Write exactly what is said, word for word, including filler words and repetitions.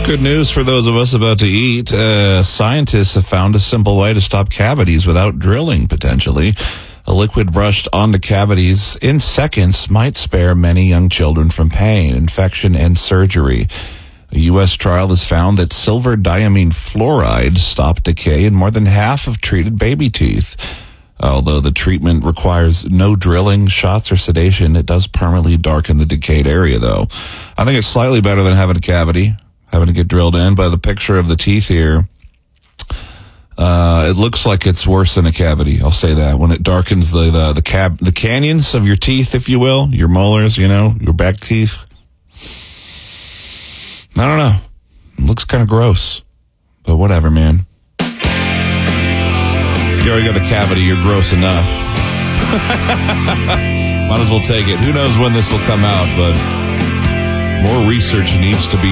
good news for those of us about to eat. Uh, scientists have found a simple way to stop cavities without drilling, potentially. A liquid brushed onto cavities in seconds might spare many young children from pain, infection, and surgery. A U S trial has found that silver diamine fluoride stopped decay in more than half of treated baby teeth. Although the treatment requires no drilling, shots, or sedation, it does permanently darken the decayed area, though. I think it's slightly better than having a cavity, having to get drilled in. By the picture of the teeth here, uh, it looks like it's worse than a cavity. I'll say that. When it darkens the the the, cab, the canyons of your teeth, if you will, your molars, you know, your back teeth. I don't know. It looks kind of gross, but whatever, man. You already got a cavity, you're gross enough. Might as well take it. Who knows when this will come out, but more research needs to be